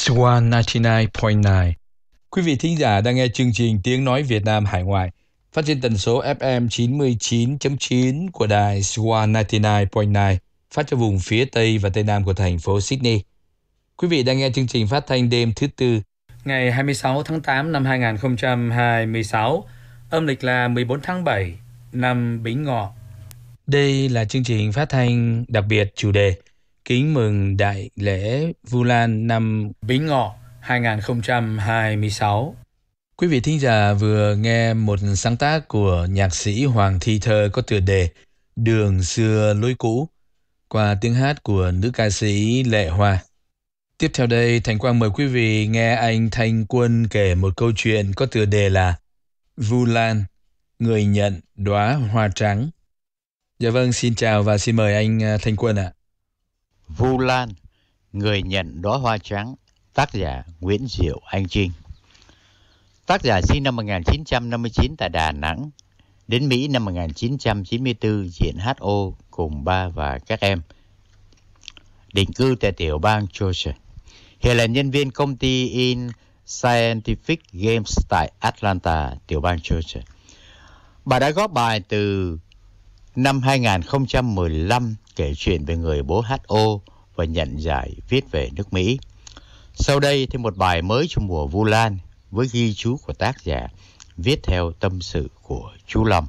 Swan 99.9. Quý vị thính giả đang nghe chương trình Tiếng Nói Việt Nam Hải Ngoại, phát trên tần số FM 99.9 của đài Swan 99.9, phát cho vùng phía Tây và Tây Nam của thành phố Sydney. Quý vị đang nghe chương trình phát thanh đêm thứ Tư, ngày 26 tháng 8 năm 2026, âm lịch là 14 tháng 7 năm Bính Ngọ. Đây là chương trình phát thanh đặc biệt chủ đề kính mừng Đại lễ Vu Lan năm Bính Ngọ 2026. Quý vị thính giả vừa nghe một sáng tác của nhạc sĩ Hoàng Thi Thơ có tựa đề Đường xưa lối cũ qua tiếng hát của nữ ca sĩ Lệ Hoa. Tiếp theo đây, Thành Quang mời quý vị nghe anh Thanh Quân kể một câu chuyện có tựa đề là Vu Lan, người nhận đóa hoa trắng. Dạ vâng, xin chào và xin mời anh Thanh Quân ạ. Vu Lan, người nhận đóa hoa trắng, tác giả Nguyễn Diệu Anh Trinh. Tác giả sinh năm 1959 tại Đà Nẵng, đến Mỹ năm 1994 diện HO cùng ba và các em. Định cư tại tiểu bang Georgia. Hiện là nhân viên công ty In Scientific Games tại Atlanta, tiểu bang Georgia. Bà đã góp bài từ năm 2015 kể chuyện về người bố HO và nhận giải viết về nước Mỹ. Sau đây thì một bài mới trong mùa Vu Lan với ghi chú của tác giả, viết theo tâm sự của chú Long.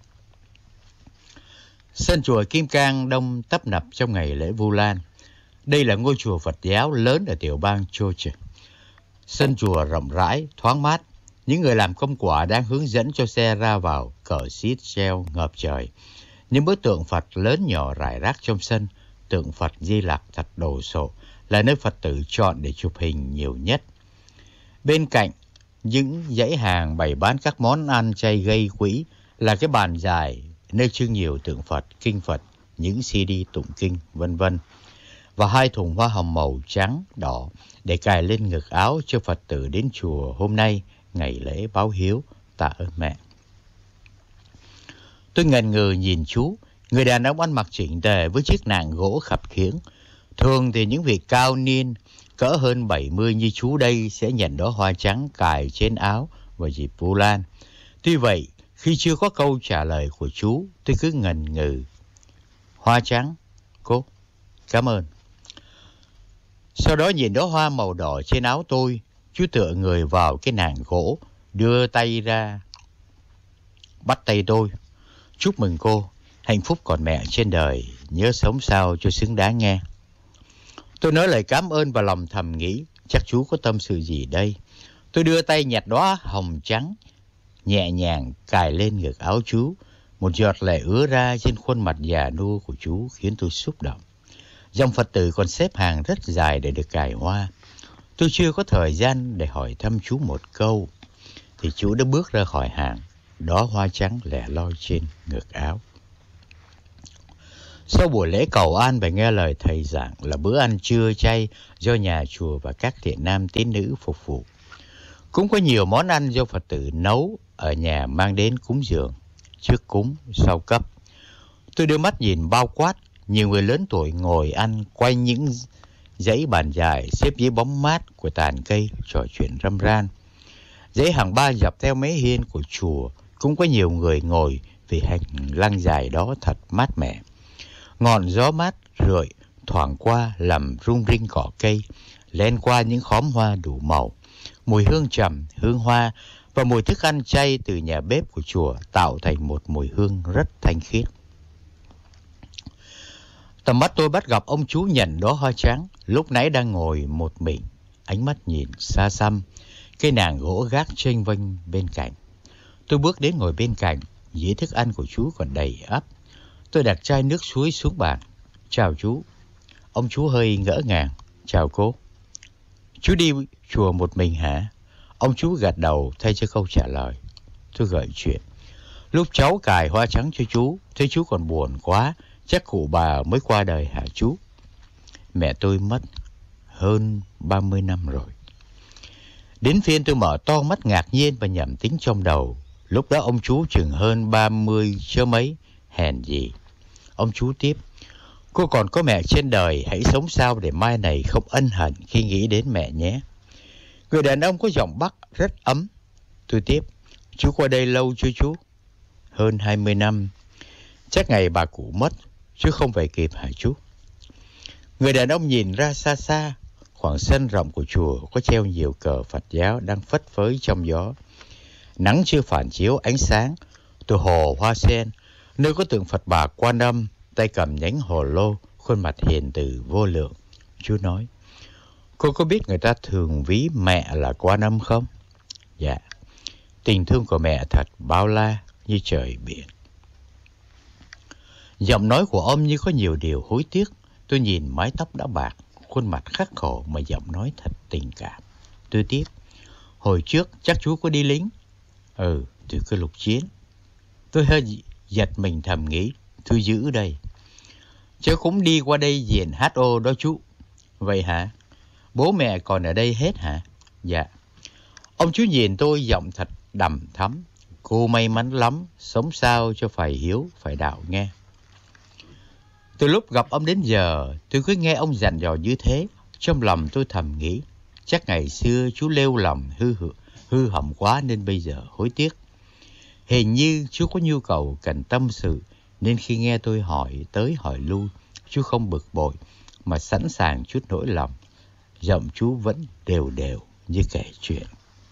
Sân chùa Kim Cang đông tấp nập trong ngày lễ Vu Lan. Đây là ngôi chùa Phật giáo lớn ở tiểu bang Georgia. Sân chùa rộng rãi, thoáng mát. Những người làm công quả đang hướng dẫn cho xe ra vào, cờ xít treo ngập trời. Những bức tượng Phật lớn nhỏ rải rác trong sân, tượng Phật Di Lặc thật đồ sộ, là nơi Phật tử chọn để chụp hình nhiều nhất. Bên cạnh những dãy hàng bày bán các món ăn chay gây quỹ là cái bàn dài nơi trưng nhiều tượng Phật, kinh Phật, những CD tụng kinh, vân vân. Và hai thùng hoa hồng màu trắng, đỏ để cài lên ngực áo cho Phật tử đến chùa hôm nay, ngày lễ báo hiếu, tạ ơn mẹ. Tôi ngần ngừ nhìn chú, người đàn ông ăn mặc chỉnh tề với chiếc nạng gỗ khập khiễng. Thường thì những vị cao niên, cỡ hơn 70 như chú đây sẽ nhận đóa hoa trắng cài trên áo vào dịp Vu Lan. Tuy vậy, khi chưa có câu trả lời của chú, tôi cứ ngần ngừ. Hoa trắng, cô, cảm ơn. Sau đó nhìn đóa hoa màu đỏ trên áo tôi, chú tựa người vào cái nạng gỗ, đưa tay ra, bắt tay tôi. Chúc mừng cô, hạnh phúc còn mẹ trên đời, nhớ sống sao cho xứng đáng nghe. Tôi nói lời cảm ơn và lòng thầm nghĩ, chắc chú có tâm sự gì đây. Tôi đưa tay nhặt đóa hồng trắng, nhẹ nhàng cài lên ngực áo chú. Một giọt lệ ứa ra trên khuôn mặt già nua của chú khiến tôi xúc động. Dòng Phật tử còn xếp hàng rất dài để được cài hoa. Tôi chưa có thời gian để hỏi thăm chú một câu, thì chú đã bước ra khỏi hàng, đóa hoa trắng lẻ loi trên ngực áo. Sau buổi lễ cầu an và nghe lời thầy giảng là bữa ăn trưa chay do nhà chùa và các thiện nam tín nữ phục vụ. Cũng có nhiều món ăn do Phật tử nấu ở nhà mang đến cúng dường, trước cúng, sau cấp. Tôi đưa mắt nhìn bao quát, nhiều người lớn tuổi ngồi ăn quanh những dãy bàn dài xếp dưới bóng mát của tàn cây trò chuyện râm ran. Dãy hàng ba dọc theo mé hiên của chùa cũng có nhiều người ngồi vì hành lang dài đó thật mát mẻ. Ngọn gió mát rượi thoảng qua làm rung rinh cỏ cây, len qua những khóm hoa đủ màu. Mùi hương trầm, hương hoa và mùi thức ăn chay từ nhà bếp của chùa tạo thành một mùi hương rất thanh khiết. Tầm mắt tôi bắt gặp ông chú nhận đóa hoa trắng, lúc nãy đang ngồi một mình, ánh mắt nhìn xa xăm, cây nạng gỗ gác chênh vênh bên cạnh. Tôi bước đến ngồi bên cạnh, dĩa thức ăn của chú còn đầy ắp. Tôi đặt chai nước suối xuống bàn. Chào chú. Ông chú hơi ngỡ ngàng. Chào cô. Chú đi chùa một mình hả? Ông chú gật đầu thay cho câu trả lời. Tôi gợi chuyện. Lúc cháu cài hoa trắng cho chú, thấy chú còn buồn quá, chắc cụ bà mới qua đời hả chú? Mẹ tôi mất hơn 30 năm rồi. Đến phiên tôi mở to mắt ngạc nhiên và nhẩm tính trong đầu. Lúc đó ông chú chừng hơn 30 chứ mấy, hèn gì. Ông chú tiếp. Cô còn có mẹ trên đời, hãy sống sao để mai này không ân hận khi nghĩ đến mẹ nhé. Người đàn ông có giọng Bắc rất ấm. Tôi tiếp, chú qua đây lâu chưa chú? Hơn 20 năm. Chắc ngày bà cụ mất, chứ không về kịp hả chú? Người đàn ông nhìn ra xa xa, khoảng sân rộng của chùa có treo nhiều cờ Phật giáo đang phất phới trong gió. Nắng chưa phản chiếu ánh sáng từ hồ Hoa Sen, nơi có tượng Phật Bà Quan Âm, tay cầm nhánh hồ lô, khuôn mặt hiền từ vô lượng. Chú nói, cô có biết người ta thường ví mẹ là Quan Âm không? Dạ. Tình thương của mẹ thật bao la như trời biển. Giọng nói của ông như có nhiều điều hối tiếc. Tôi nhìn mái tóc đã bạc, khuôn mặt khắc khổ mà giọng nói thật tình cảm. Tôi tiếp, hồi trước chắc chú có đi lính? Ừ, từ cái lục chiến. Tôi hơi giật mình thầm nghĩ, tôi giữ đây. Chứ cũng đi qua đây diện HO đó chú. Vậy hả? Bố mẹ còn ở đây hết hả? Dạ. Ông chú nhìn tôi giọng thật đằm thắm. Cô may mắn lắm, sống sao cho phải hiếu, phải đạo nghe. Từ lúc gặp ông đến giờ, tôi cứ nghe ông dặn dò như thế. Trong lòng tôi thầm nghĩ, chắc ngày xưa chú lêu lầm hư hỏng quá nên bây giờ hối tiếc. Hình như chú có nhu cầu cần tâm sự, nên khi nghe tôi hỏi tới hỏi lui, chú không bực bội, mà sẵn sàng chút nỗi lòng. Giọng chú vẫn đều đều như kể chuyện.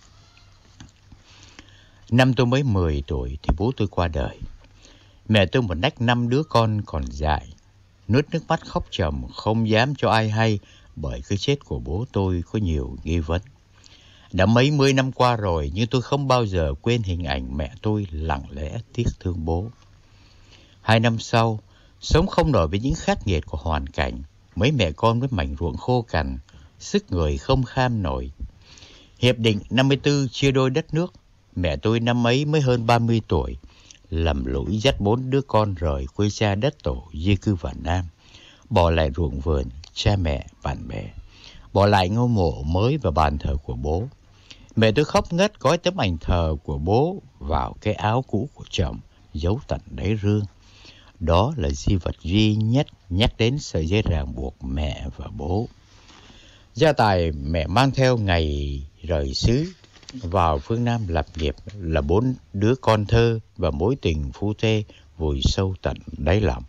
Năm tôi mới 10 tuổi thì bố tôi qua đời. Mẹ tôi một nách 5 đứa con còn dại. Nuốt nước mắt khóc trầm không dám cho ai hay, bởi cái chết của bố tôi có nhiều nghi vấn. Đã mấy mươi năm qua rồi, nhưng tôi không bao giờ quên hình ảnh mẹ tôi lặng lẽ tiếc thương bố. 2 năm sau, sống không nổi với những khắc nghiệt của hoàn cảnh, mấy mẹ con với mảnh ruộng khô cằn, sức người không kham nổi. Hiệp định 54 chia đôi đất nước, mẹ tôi năm ấy mới hơn 30 tuổi, lầm lũi dắt 4 đứa con rời quê cha đất tổ di cư vào Nam, bỏ lại ruộng vườn, cha mẹ, bạn bè, bỏ lại ngôi mộ mới và bàn thờ của bố. Mẹ tôi khóc ngất gói tấm ảnh thờ của bố vào cái áo cũ của chồng, giấu tận đáy rương. Đó là di vật duy nhất nhắc đến sợi dây ràng buộc mẹ và bố. Gia tài mẹ mang theo ngày rời xứ vào phương Nam lập nghiệp là 4 đứa con thơ và mối tình phu thê vùi sâu tận đáy lòng.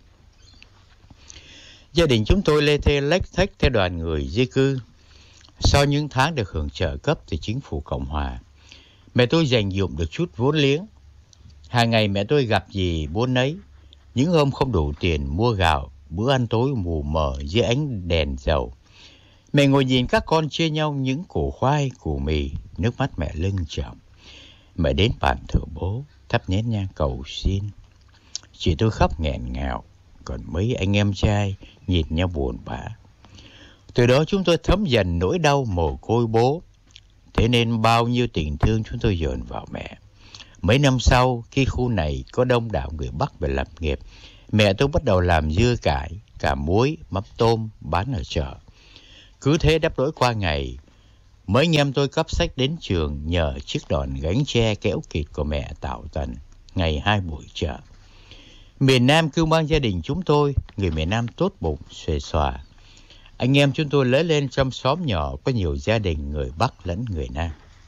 Gia đình chúng tôi lê thê lếch thếch theo đoàn người di cư. Sau những tháng được hưởng trợ cấp từ chính phủ Cộng hòa, mẹ tôi dành dụm được chút vốn liếng. Hàng ngày mẹ tôi gặp gì buôn nấy. Những hôm không đủ tiền mua gạo, bữa ăn tối mù mờ dưới ánh đèn dầu, mẹ ngồi nhìn các con chia nhau những củ khoai, củ mì, nước mắt mẹ lưng tròng. Mẹ đến bàn thờ bố, thắp nén nhang cầu xin. Chị tôi khóc nghẹn ngào, còn mấy anh em trai nhìn nhau buồn bã. Từ đó chúng tôi thấm dần nỗi đau mồ côi bố. Thế nên bao nhiêu tình thương chúng tôi dồn vào mẹ. Mấy năm sau, khi khu này có đông đảo người Bắc về lập nghiệp, mẹ tôi bắt đầu làm dưa cải, cà muối, mắm tôm bán ở chợ. Cứ thế đắp đổi qua ngày. Mấy anh em tôi cấp sách đến trường nhờ chiếc đòn gánh tre kéo kịt của mẹ tạo tần, ngày 2 buổi chợ. Miền Nam cưu mang gia đình chúng tôi, người miền Nam tốt bụng, xuề xòa. Anh em chúng tôi lớn lên trong xóm nhỏ có nhiều gia đình người Bắc lẫn người Nam.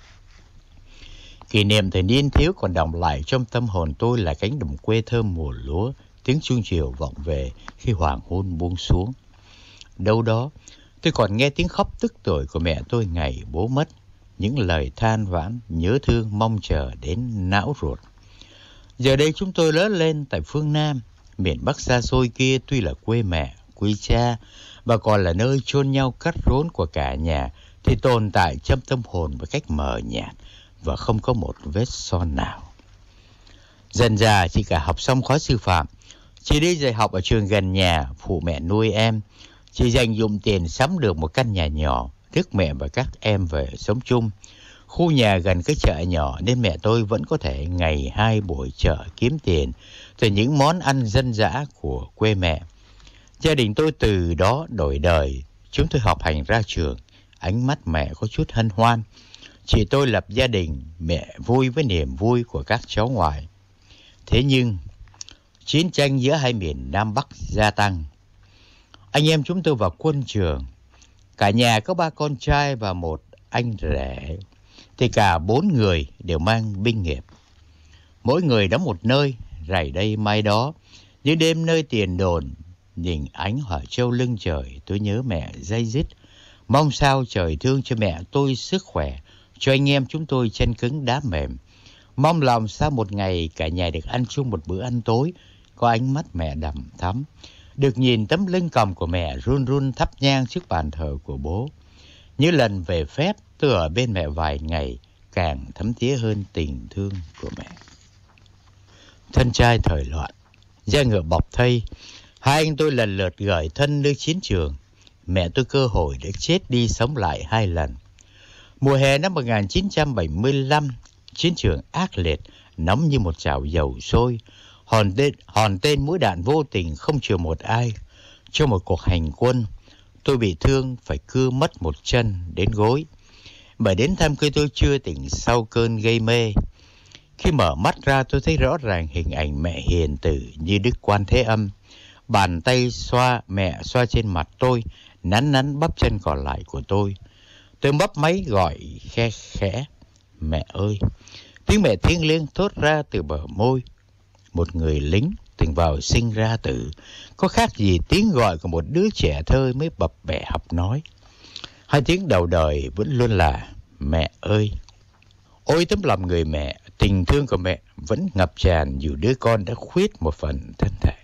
Kỷ niệm thời niên thiếu còn đọng lại trong tâm hồn tôi là cánh đồng quê thơm mùa lúa, tiếng chuông chiều vọng về khi hoàng hôn buông xuống. Đâu đó, tôi còn nghe tiếng khóc tức tưởi của mẹ tôi ngày bố mất, những lời than vãn, nhớ thương mong chờ đến não ruột. Giờ đây chúng tôi lớn lên tại phương Nam, miền Bắc xa xôi kia tuy là quê mẹ, quê cha, và còn là nơi chôn nhau cắt rốn của cả nhà, thì tồn tại trong tâm hồn một cách mờ nhạt và không có một vết son nào. Dần dà chị cả học xong khóa sư phạm, chị đi dạy học ở trường gần nhà, phụ mẹ nuôi em. Chị dành dụm tiền sắm được một căn nhà nhỏ, rước mẹ và các em về sống chung. Khu nhà gần cái chợ nhỏ nên mẹ tôi vẫn có thể ngày 2 buổi chợ kiếm tiền từ những món ăn dân dã của quê mẹ. Gia đình tôi từ đó đổi đời. Chúng tôi học hành ra trường, ánh mắt mẹ có chút hân hoan. Chị tôi lập gia đình, mẹ vui với niềm vui của các cháu ngoại. Thế nhưng, chiến tranh giữa hai miền Nam Bắc gia tăng. Anh em chúng tôi vào quân trường. Cả nhà có 3 con trai và một anh rể, thì cả 4 người đều mang binh nghiệp. Mỗi người đóng một nơi, rày đây mai đó. Những đêm nơi tiền đồn, nhìn ánh hỏa châu lưng trời, tôi nhớ mẹ day dứt. Mong sao trời thương cho mẹ tôi sức khỏe, cho anh em chúng tôi chân cứng đá mềm. Mong lòng sao một ngày cả nhà được ăn chung một bữa ăn tối, có ánh mắt mẹ đằm thắm, được nhìn tấm lưng còng của mẹ run run thắp nhang trước bàn thờ của bố. Như lần về phép, tôi ở bên mẹ vài ngày, càng thấm thía hơn tình thương của mẹ. Thân trai thời loạn, da ngựa bọc thây, hai anh tôi lần lượt gởi thân nơi chiến trường. Mẹ tôi cơ hội để chết đi sống lại 2 lần. Mùa hè năm 1975, chiến trường ác liệt, nóng như một chảo dầu sôi. Hòn tên mũi đạn vô tình không chừa một ai. Trong một cuộc hành quân, tôi bị thương phải cưa mất một chân đến gối. Bởi đến thăm khi tôi chưa tỉnh sau cơn gây mê. Khi mở mắt ra tôi thấy rõ ràng hình ảnh mẹ hiền từ như Đức Quan Thế Âm. Bàn tay mẹ xoa trên mặt tôi, nắn bắp chân còn lại của tôi. Tôi bắp máy gọi khe khẽ, mẹ ơi. Tiếng mẹ thiêng liêng thốt ra từ bờ môi. Một người lính từng vào sinh ra tử, có khác gì tiếng gọi của một đứa trẻ thơ mới bập bẹ học nói. 2 tiếng đầu đời vẫn luôn là mẹ ơi. Ôi tấm lòng người mẹ, tình thương của mẹ vẫn ngập tràn dù đứa con đã khuyết một phần thân thể.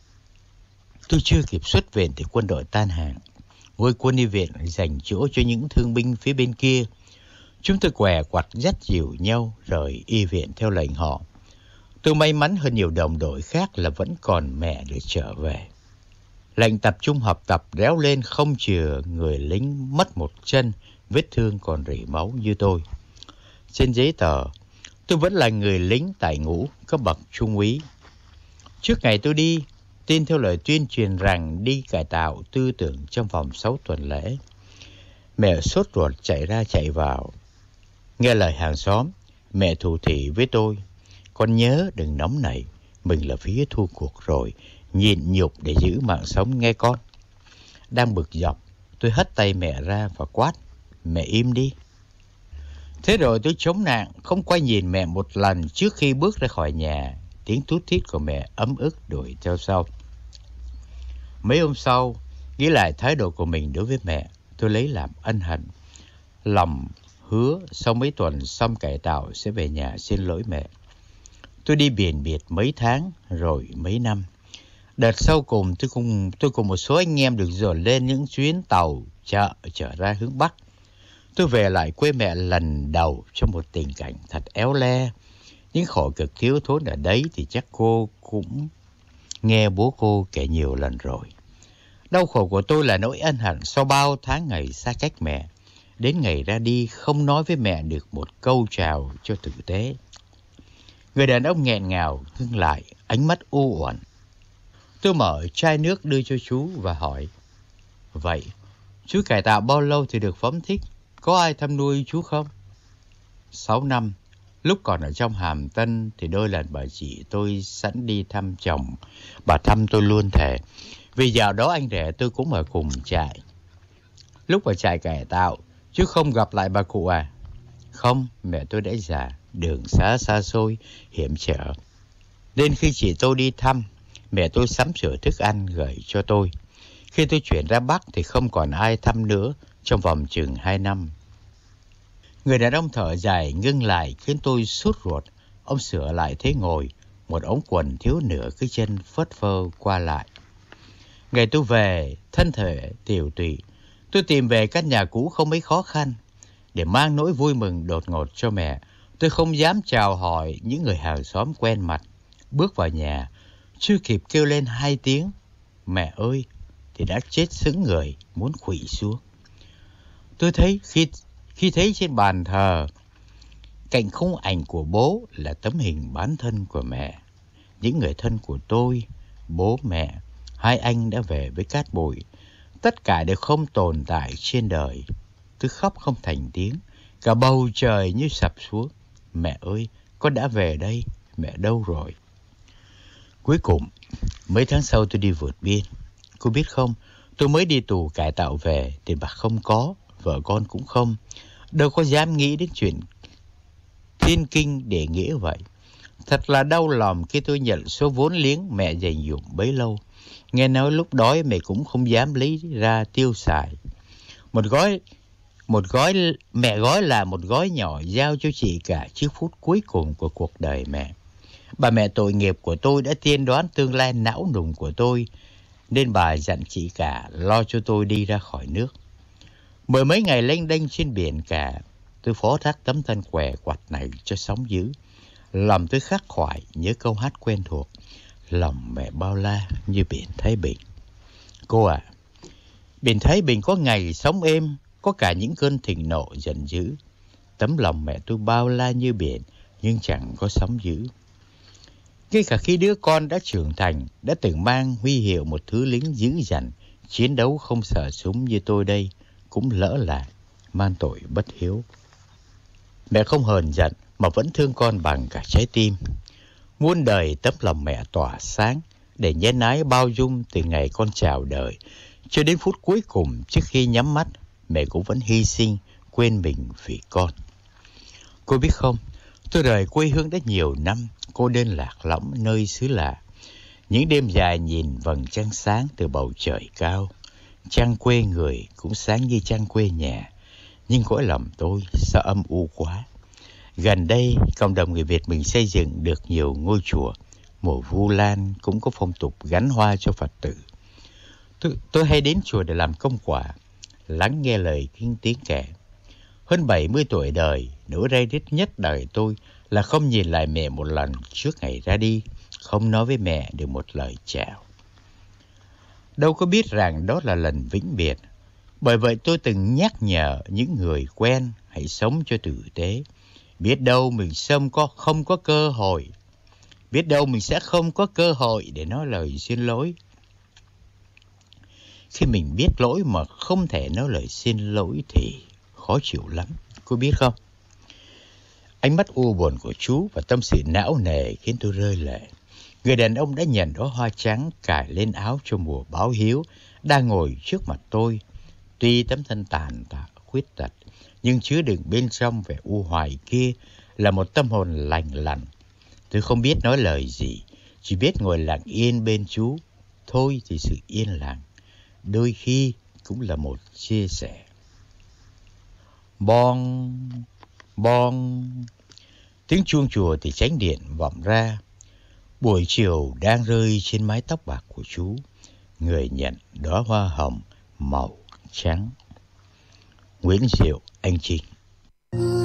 Tôi chưa kịp xuất viện thì quân đội tan hàng. Ngôi quân y viện dành chỗ cho những thương binh phía bên kia. Chúng tôi què quặt dắt dìu nhau rời y viện theo lệnh họ. Tôi may mắn hơn nhiều đồng đội khác là vẫn còn mẹ để trở về. Lệnh tập trung học tập réo lên không chừa người lính mất một chân, vết thương còn rỉ máu như tôi. Trên giấy tờ, tôi vẫn là người lính tại ngũ cấp bậc trung úy. Trước ngày tôi đi, tin theo lời tuyên truyền rằng đi cải tạo tư tưởng trong vòng 6 tuần lễ. Mẹ sốt ruột chạy ra chạy vào. Nghe lời hàng xóm, mẹ thủ thỉ với tôi. Con nhớ đừng nóng nảy, mình là phía thua cuộc rồi, nhịn nhục để giữ mạng sống nghe con. Đang bực dọc, tôi hất tay mẹ ra và quát, mẹ im đi. Thế rồi tôi chống nạn, không quay nhìn mẹ một lần trước khi bước ra khỏi nhà. Tiếng tút thít của mẹ ấm ức đuổi theo sau. Mấy hôm sau, nghĩ lại thái độ của mình đối với mẹ, tôi lấy làm ân hận. Lòng hứa sau mấy tuần xong cải tạo sẽ về nhà xin lỗi mẹ. Tôi đi biển biệt mấy tháng rồi mấy năm. Đợt sau cùng tôi cùng một số anh em được dồn lên những chuyến tàu chợ trở ra hướng Bắc. Tôi về lại quê mẹ lần đầu trong một tình cảnh thật éo le. Những khổ cực thiếu thốn ở đấy thì chắc cô cũng nghe bố cô kể nhiều lần rồi. Đau khổ của tôi là nỗi ân hận sau bao tháng ngày xa cách mẹ. Đến ngày ra đi không nói với mẹ được một câu chào cho tử tế. Người đàn ông nghẹn ngào ngưng lại, ánh mắt u uẩn. Tôi mở chai nước đưa cho chú và hỏi, vậy chú cải tạo bao lâu thì được phóng thích? Có ai thăm nuôi chú không? 6 năm. Lúc còn ở trong Hàm Tân thì đôi lần bà chị tôi sẵn đi thăm chồng. Bà thăm tôi luôn thề. Vì dạo đó anh rể tôi cũng ở cùng trại. Lúc ở trại cải tạo, chứ không gặp lại bà cụ à? Không, mẹ tôi đã già, đường xá xa xôi, hiểm trở. Nên khi chị tôi đi thăm, mẹ tôi sắm sửa thức ăn gửi cho tôi. Khi tôi chuyển ra Bắc thì không còn ai thăm nữa trong vòng chừng 2 năm. Người đàn ông thở dài ngưng lại khiến tôi sốt ruột. Ông sửa lại thế ngồi, một ống quần thiếu nửa cái chân phất phơ qua lại. Ngày tôi về, thân thể tiều tụy, tôi tìm về căn nhà cũ không mấy khó khăn. Để mang nỗi vui mừng đột ngột cho mẹ, tôi không dám chào hỏi những người hàng xóm quen mặt. Bước vào nhà, chưa kịp kêu lên 2 tiếng, mẹ ơi, thì đã chết sững người, muốn khuỵu xuống. Tôi thấy khi thấy trên bàn thờ, cạnh khung ảnh của bố là tấm hình bán thân của mẹ. Những người thân của tôi, bố mẹ, 2 anh đã về với cát bụi. Tất cả đều không tồn tại trên đời. Tôi khóc không thành tiếng, cả bầu trời như sập xuống. Mẹ ơi, con đã về đây, mẹ đâu rồi? Cuối cùng, mấy tháng sau tôi đi vượt biên. Cô biết không, Tôi mới đi tù cải tạo về, tiền bạc không có, vợ con cũng không. Đâu có dám nghĩ đến chuyện thiên kinh địa nghĩa vậy. Thật là đau lòng khi tôi nhận số vốn liếng mẹ dành dụm bấy lâu. Nghe nói lúc đói mẹ cũng không dám lấy ra tiêu xài. Một gói mẹ gói là một gói nhỏ giao cho chị cả trước phút cuối cùng của cuộc đời mẹ. Bà mẹ tội nghiệp của tôi đã tiên đoán tương lai não nùng của tôi, nên bà dặn chị cả lo cho tôi đi ra khỏi nước. Mười mấy ngày lênh đênh trên biển cả, tôi phó thác tấm thân què quặt này cho sóng dữ. Lòng tôi khắc khoải nhớ câu hát quen thuộc: lòng mẹ bao la như biển Thái Bình. Cô ạ, biển Thái Bình có ngày sóng êm, có cả những cơn thịnh nộ giận dữ. Tấm lòng mẹ tôi bao la như biển, nhưng chẳng có sóng dữ. Ngay cả khi đứa con đã trưởng thành, đã từng mang huy hiệu một thứ lính dữ dằn, chiến đấu không sợ súng như tôi đây, cũng lỡ là man tội bất hiếu. Mẹ không hờn giận mà vẫn thương con bằng cả trái tim. Muôn đời tấm lòng mẹ tỏa sáng để nhen ái bao dung từ ngày con chào đời cho đến phút cuối cùng trước khi nhắm mắt, mẹ cũng vẫn hy sinh, quên mình vì con. Cô biết không, tôi rời quê hương đã nhiều năm, cô đơn lạc lõng nơi xứ lạ. Những đêm dài nhìn vầng trăng sáng từ bầu trời cao. Trăng quê người cũng sáng như trăng quê nhà, nhưng cõi lòng tôi sao âm u quá. Gần đây, cộng đồng người Việt mình xây dựng được nhiều ngôi chùa. Mùa Vu Lan cũng có phong tục gắn hoa cho Phật tử. Tôi hay đến chùa để làm công quả, lắng nghe lời kinh tiếng kể. Hơn 70 tuổi đời, nỗi ray rứt nhất đời tôi là không nhìn lại mẹ một lần trước ngày ra đi, không nói với mẹ được một lời chào. Đâu có biết rằng đó là lần vĩnh biệt. Bởi vậy tôi từng nhắc nhở những người quen hãy sống cho tử tế. Biết đâu mình không có cơ hội. Biết đâu mình sẽ không có cơ hội để nói lời xin lỗi. Khi mình biết lỗi mà không thể nói lời xin lỗi thì khó chịu lắm. Cô biết không? Ánh mắt u buồn của chú và tâm sự não nề khiến tôi rơi lệ. Người đàn ông đã nhận đóa hoa trắng cài lên áo cho mùa báo hiếu đang ngồi trước mặt tôi. Tuy tấm thân tàn tạ khuyết tật, nhưng chứa đựng bên trong vẻ u hoài kia là một tâm hồn lành lặn. Tôi không biết nói lời gì, chỉ biết ngồi lặng yên bên chú. Thôi thì sự yên lặng đôi khi cũng là một chia sẻ. Bong, bong. Tiếng chuông chùa từ chánh điện vọng ra. Buổi chiều đang rơi trên mái tóc bạc của chú. Người nhận đóa hoa hồng màu trắng. Nguyễn Diệu, Anh Trinh.